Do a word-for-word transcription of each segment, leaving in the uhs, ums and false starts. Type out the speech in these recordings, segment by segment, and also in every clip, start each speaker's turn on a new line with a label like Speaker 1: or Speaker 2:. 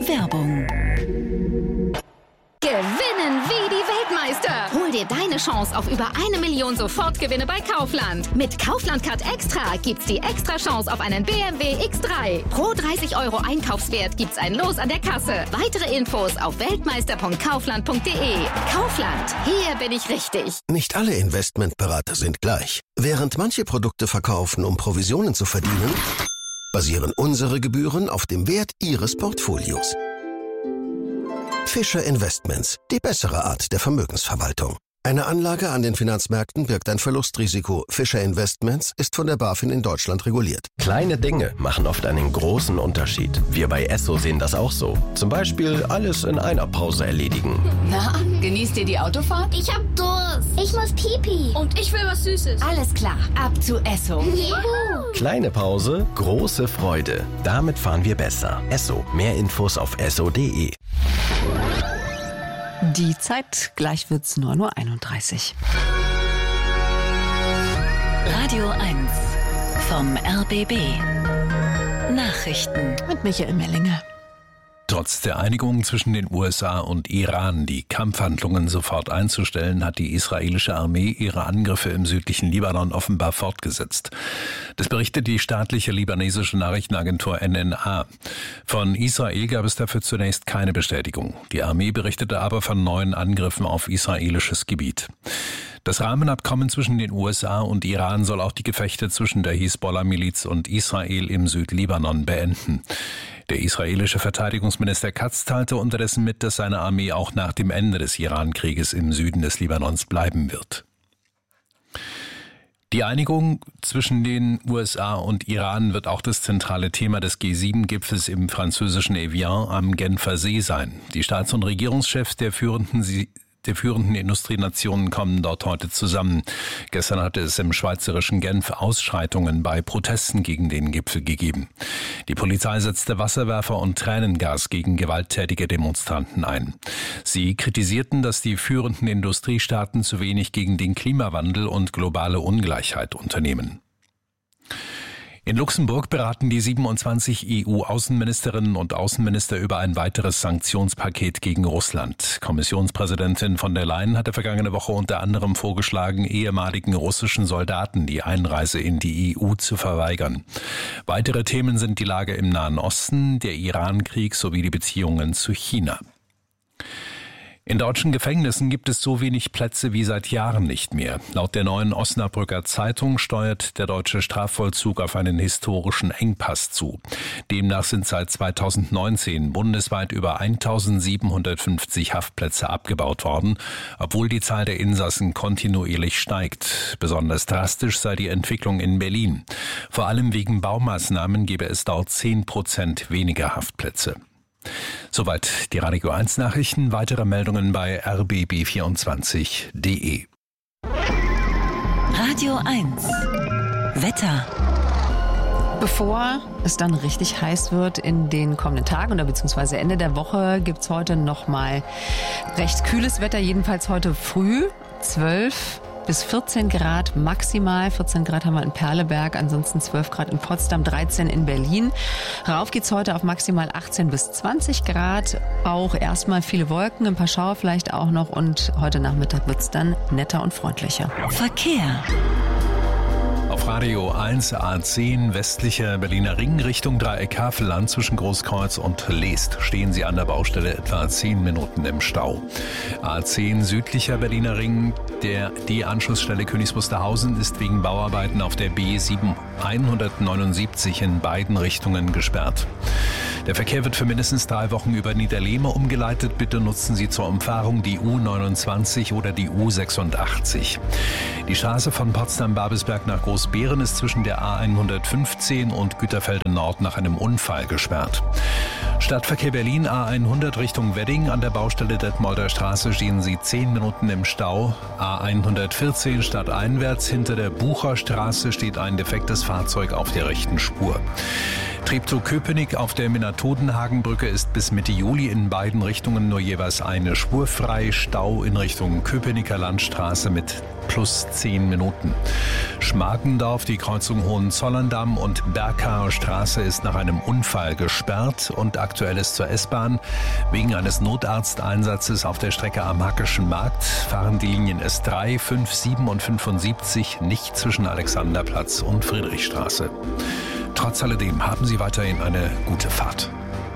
Speaker 1: Werbung.
Speaker 2: Gewinnen wie die Weltmeister! Hol dir deine Chance auf über eine Million Sofortgewinne bei Kaufland. Mit Kaufland Card Extra gibt's die extra Chance auf einen B M W X drei. Pro dreißig Euro Einkaufswert gibt's ein Los an der Kasse. Weitere Infos auf weltmeister punkt kaufland punkt de. Kaufland, hier bin ich richtig.
Speaker 3: Nicht alle Investmentberater sind gleich. Während manche Produkte verkaufen, um Provisionen zu verdienen, basieren unsere Gebühren auf dem Wert Ihres Portfolios. Fischer Investments, die bessere Art der Vermögensverwaltung. Eine Anlage an den Finanzmärkten birgt ein Verlustrisiko. Fischer Investments ist von der BaFin in Deutschland reguliert.
Speaker 4: Kleine Dinge machen oft einen großen Unterschied. Wir bei Esso sehen das auch so. Zum Beispiel alles in einer Pause erledigen.
Speaker 5: Na, genießt ihr die Autofahrt?
Speaker 6: Ich hab Durst. Ich muss Pipi.
Speaker 5: Und ich will was Süßes.
Speaker 6: Alles klar, ab zu Esso.
Speaker 4: Juhu. Kleine Pause, große Freude. Damit fahren wir besser. Esso. Mehr Infos auf esso punkt de.
Speaker 1: Die Zeit, gleich wird's neun Uhr einunddreißig.
Speaker 2: Radio eins vom R B B. Nachrichten
Speaker 1: Mit Michael Mellinger.
Speaker 7: Trotz der Einigung zwischen den U S A und Iran, die Kampfhandlungen sofort einzustellen, hat die israelische Armee ihre Angriffe im südlichen Libanon offenbar fortgesetzt. Das berichtet die staatliche libanesische Nachrichtenagentur N N A. Von Israel gab es dafür zunächst keine Bestätigung. Die Armee berichtete aber von neuen Angriffen auf israelisches Gebiet. Das Rahmenabkommen zwischen den U S A und Iran soll auch die Gefechte zwischen der Hisbollah-Miliz und Israel im Südlibanon beenden. Der israelische Verteidigungsminister Katz teilte unterdessen mit, dass seine Armee auch nach dem Ende des Iran-Krieges im Süden des Libanons bleiben wird. Die Einigung zwischen den U S A und Iran wird auch das zentrale Thema des G sieben Gipfels im französischen Evian am Genfer See sein. Die Staats- und Regierungschefs der führenden Der führenden Industrienationen kommen dort heute zusammen. Gestern hatte es im schweizerischen Genf Ausschreitungen bei Protesten gegen den Gipfel gegeben. Die Polizei setzte Wasserwerfer und Tränengas gegen gewalttätige Demonstranten ein. Sie kritisierten, dass die führenden Industriestaaten zu wenig gegen den Klimawandel und globale Ungleichheit unternehmen. In Luxemburg beraten die siebenundzwanzig E U-Außenministerinnen und Außenminister über ein weiteres Sanktionspaket gegen Russland. Kommissionspräsidentin von der Leyen hatte vergangene Woche unter anderem vorgeschlagen, ehemaligen russischen Soldaten die Einreise in die E U zu verweigern. Weitere Themen sind die Lage im Nahen Osten, der Iran-Krieg sowie die Beziehungen zu China. In deutschen Gefängnissen gibt es so wenig Plätze wie seit Jahren nicht mehr. Laut der neuen Osnabrücker Zeitung steuert der deutsche Strafvollzug auf einen historischen Engpass zu. Demnach sind seit zweitausendneunzehn bundesweit über eintausendsiebenhundertfünfzig Haftplätze abgebaut worden, obwohl die Zahl der Insassen kontinuierlich steigt. Besonders drastisch sei die Entwicklung in Berlin. Vor allem wegen Baumaßnahmen gebe es dort zehn Prozent weniger Haftplätze. Soweit die Radio eins Nachrichten. Weitere Meldungen bei r b b vierundzwanzig punkt de.
Speaker 2: Radio eins Wetter.
Speaker 1: Bevor es dann richtig heiß wird in den kommenden Tagen oder beziehungsweise Ende der Woche, gibt's heute nochmal recht kühles Wetter, jedenfalls heute früh, zwölf bis vierzehn Grad maximal. vierzehn Grad haben wir in Perleberg, ansonsten zwölf Grad in Potsdam, dreizehn in Berlin. Rauf geht's heute auf maximal achtzehn bis zwanzig Grad. Auch erstmal viele Wolken, ein paar Schauer vielleicht auch noch und heute Nachmittag wird's dann netter und freundlicher.
Speaker 2: Verkehr.
Speaker 7: Auf Radio eins A zehn westlicher Berliner Ring Richtung Dreieck Havelland zwischen Großkreuz und Leest stehen Sie an der Baustelle etwa zehn Minuten im Stau. A zehn südlicher Berliner Ring, der die Anschlussstelle Königs Wusterhausen ist wegen Bauarbeiten auf der B sieben hundertneunundsiebzig in beiden Richtungen gesperrt. Der Verkehr wird für mindestens drei Wochen über Niederlehme umgeleitet. Bitte nutzen Sie zur Umfahrung die U neunundzwanzig oder die U sechsundachtzig. Die Straße von Potsdam-Babelsberg nach Großbeeren ist zwischen der A hundertfünfzehn und Güterfelde Nord nach einem Unfall gesperrt. Stadtverkehr Berlin A hundert Richtung Wedding. An der Baustelle Detmolder Straße stehen Sie zehn Minuten im Stau. A hundertvierzehn stadteinwärts hinter der Bucherstraße steht ein defektes Fahrzeug auf der rechten Spur. Treptow-Köpenick auf der Minatodenhagenbrücke ist bis Mitte Juli in beiden Richtungen nur jeweils eine Spur frei. Stau in Richtung Köpenicker Landstraße mit plus zehn Minuten. Schmargendorf, die Kreuzung Hohenzollern-Damm und Berghaer Straße ist nach einem Unfall gesperrt und aktuell ist zur S-Bahn. Wegen eines Notarzteinsatzes auf der Strecke am Hackischen Markt fahren die Linien S drei, fünf, sieben und fünfundsiebzig nicht zwischen Alexanderplatz und Friedrichstraße. Trotz alledem haben Sie weiterhin eine gute Fahrt.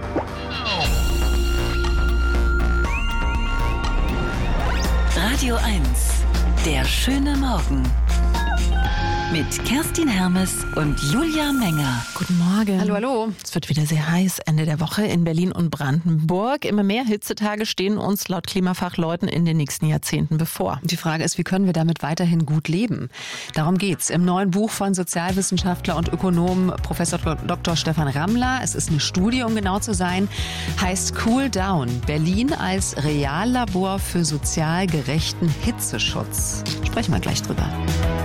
Speaker 8: Radio eins, der schöne Morgen. Mit Kerstin Hermes und Julia Menger.
Speaker 9: Guten Morgen.
Speaker 1: Hallo, hallo.
Speaker 9: Es wird wieder sehr heiß Ende der Woche in Berlin und Brandenburg. Immer mehr Hitzetage stehen uns laut Klimafachleuten in den nächsten Jahrzehnten bevor.
Speaker 1: Die Frage ist, wie können wir damit weiterhin gut leben? Darum geht's im neuen Buch von Sozialwissenschaftler und Ökonom Professor Doktor Stefan Rammler. Es ist eine Studie, um genau zu sein, heißt Cool Down. Berlin als Reallabor für sozial gerechten Hitzeschutz. Sprechen wir gleich drüber.